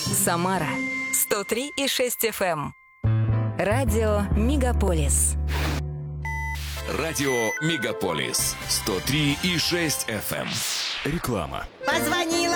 Самара 103,6 FM. Радио Мегаполис. Радио Мегаполис 103,6 FM. Реклама. Позвонила